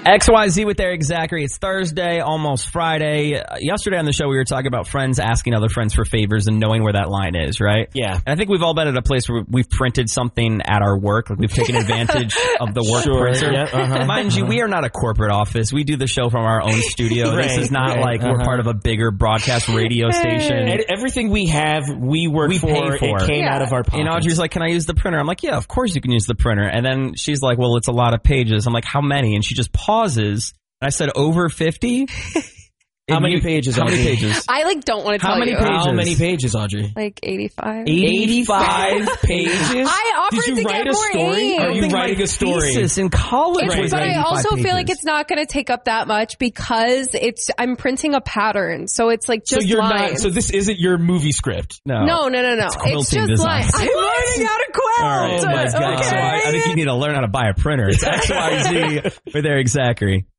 XYZ with Eric Zachary. It's Thursday, almost Friday. Yesterday on the show, we were talking about friends asking other friends for favors and knowing where that line is, right? Yeah. And I think we've all been at a place where we've printed something at our work. Like we've taken advantage of the work printer. Yeah, Mind you, we are not a corporate office. We do the show from our own studio. This is not like we're part of a bigger broadcast radio station. And everything we have, we pay for. It came out of our pockets. And Audrey's like, can I use the printer? I'm like, yeah, of course you can use the printer. And then she's like, well, it's a lot of pages. I'm like, how many? And she just pauses. And I said, over 50? How many pages? How many pages? I don't want to tell you. How many pages, Audrey? Like 85. 85 pages? I offered Did you to write get a more story? aids. Are you writing a story? Thesis in college. But I also feel like it's not going to take up that much because I'm printing a pattern. So it's like just lines. So this isn't your movie script? No. It's just lines. I'm learning how to quilt. Oh my God. Okay. So I think you need to learn how to buy a printer. It's XYZ with Eric Zachary.